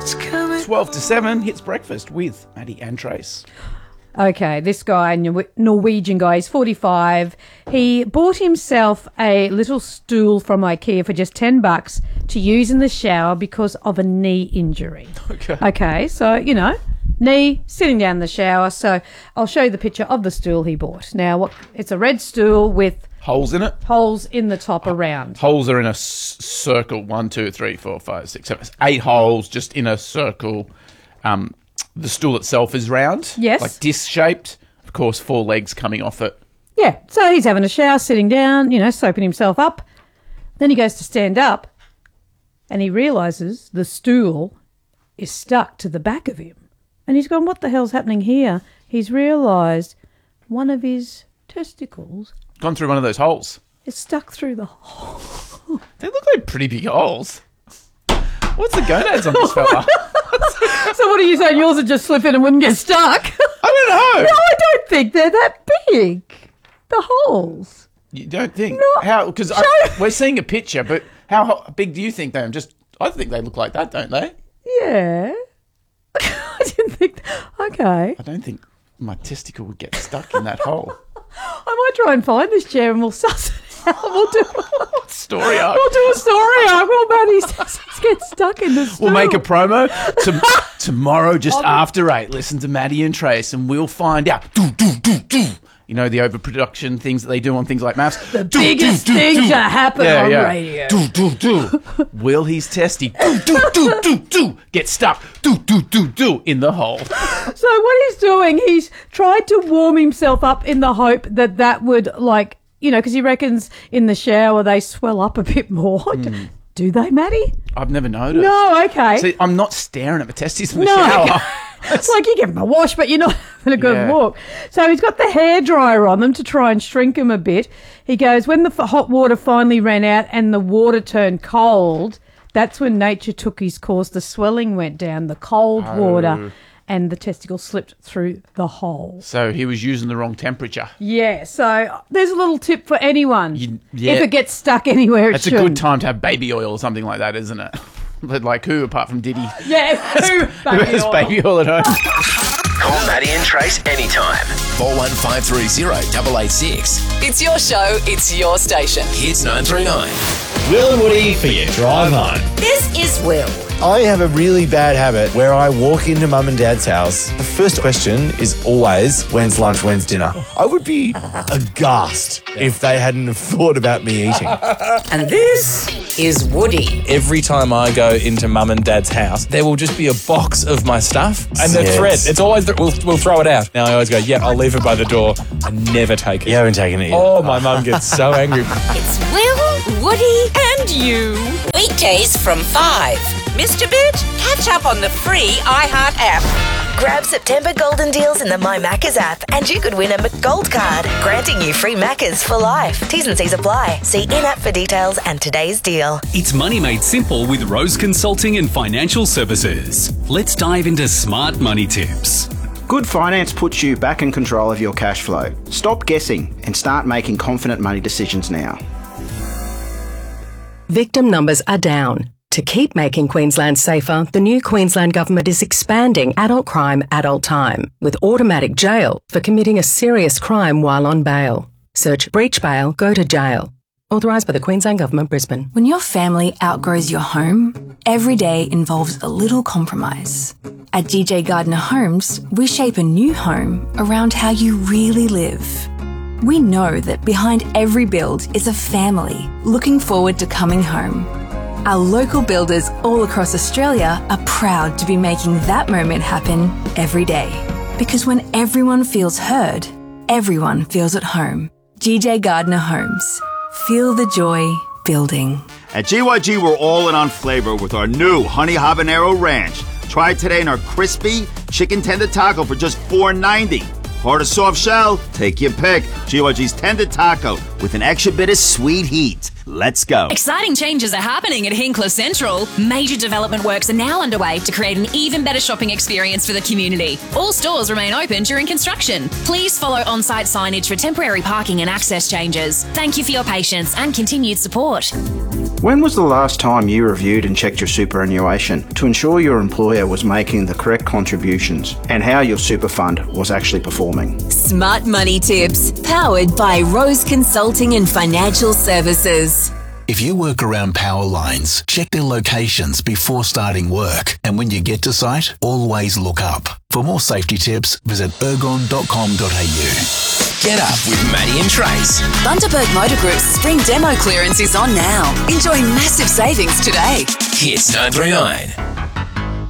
12 to 7, Hits Breakfast with Maddie and Trace. Okay, this guy, Norwegian guy, he's 45. He bought himself a little stool from IKEA for just $10 to use in the shower because of a knee injury. Okay, so, knee, sitting down in the shower. So I'll show you the picture of the stool he bought. Now, it's a red stool with... Holes in it? Holes in the top around. Holes are in a circle. 1, 2, 3, 4, 5, 6, 7, 8 holes just in a circle. The stool itself is round. Yes. Like disc-shaped. Of course, 4 legs coming off it. Yeah, so he's having a shower, sitting down, soaping himself up. Then he goes to stand up and he realises the stool is stuck to the back of him. And he's gone, what the hell's happening here? He's realised one of his testicles... Gone through one of those holes. It's stuck through the hole. They look like pretty big holes. What's the gonads on this fella? So what are you saying? Yours would just slip in and wouldn't get stuck? I don't know. No, I don't think they're that big. The holes. You don't think? No. How? Because we're seeing a picture, but how big do you think they are? I think they look like that, don't they? Yeah. I didn't think... Okay. I don't think my testicle would get stuck in that hole. I might try and find this chair and we'll suss it out. We'll do story arc. We'll do a story arc. Well, Maddie's testicles get stuck in the stool. We'll make a promo tomorrow just after 8. Listen to Maddie and Trace and we'll find out. You know, the overproduction things that they do on things like maths. The biggest thing to happen on radio. Will his testy get stuck in the hole? So what he's doing, he's tried to warm himself up in the hope that would, because he reckons in the shower they swell up a bit more. Do they, Maddie? I've never noticed. No, okay. See, I'm not staring at my testes in the shower. Okay. It's like you give them a wash, but you're not having a good walk. So he's got the hairdryer on them to try and shrink them a bit. He goes, when the hot water finally ran out and the water turned cold, that's when nature took his course. The swelling went down, the cold water, and the testicle slipped through the hole. So he was using the wrong temperature. Yeah, so there's a little tip for anyone. If it gets stuck anywhere, it's a good time to have baby oil or something like that, isn't it? But like who, apart from Diddy? Yeah, who has baby oil at home? Call Maddie and Trace anytime. 41530 886. It's your show, it's your station. Hits 939. Will and Woody for your drive home. This is Will. I have a really bad habit where I walk into mum and dad's house. The first question is always, when's lunch, when's dinner? I would be aghast if they hadn't have thought about me eating. And this is Woody. Every time I go into mum and dad's house, there will just be a box of my stuff. And the thread, it's always, we'll throw it out. Now I always go, I'll leave it by the door. I never take it. You haven't taken it yet. Oh, my mum gets so angry. It's Will, Woody, and you. Weekdays from 5. Mr. Bitch, catch up on the free iHeart app. Grab September golden deals in the My Maccas app and you could win a McGold card, granting you free Maccas for life. T's and C's apply. See in-app for details and today's deal. It's money made simple with Rose Consulting and Financial Services. Let's dive into smart money tips. Good finance puts you back in control of your cash flow. Stop guessing and start making confident money decisions now. Victim numbers are down. To keep making Queensland safer, the new Queensland Government is expanding adult crime, adult time, with automatic jail for committing a serious crime while on bail. Search breach bail, go to jail. Authorised by the Queensland Government, Brisbane. When your family outgrows your home, every day involves a little compromise. At DJ Gardner Homes, we shape a new home around how you really live. We know that behind every build is a family looking forward to coming home. Our local builders all across Australia are proud to be making that moment happen every day. Because when everyone feels heard, everyone feels at home. GJ Gardner Homes. Feel the joy building. At GYG, we're all in on flavor with our new Honey Habanero Ranch. Try it today in our crispy chicken tender taco for just $4.90. Hard or soft shell, take your pick. GYG's tender taco with an extra bit of sweet heat. Let's go. Exciting changes are happening at Hinkler Central. Major development works are now underway to create an even better shopping experience for the community. All stores remain open during construction. Please follow on-site signage for temporary parking and access changes. Thank you for your patience and continued support. When was the last time you reviewed and checked your superannuation to ensure your employer was making the correct contributions and how your super fund was actually performing? Smart Money Tips, powered by Rose Consulting and Financial Services. If you work around power lines, check their locations before starting work. And when you get to site, always look up. For more safety tips, visit ergon.com.au. Get up with Maddie and Trace. Bundaberg Motor Group's spring demo clearance is on now. Enjoy massive savings today. Hits 939.